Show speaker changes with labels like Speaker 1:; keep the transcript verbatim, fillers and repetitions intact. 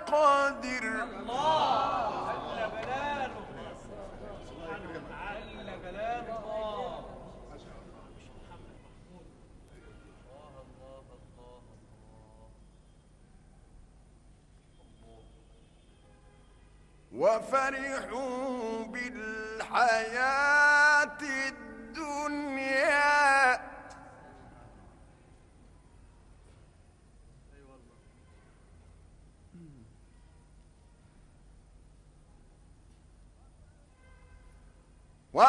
Speaker 1: قادر.
Speaker 2: الله جل جلاله، سبحانه وتعالى جل جلاله. الله
Speaker 1: وفرحوا بالحياة الدنيا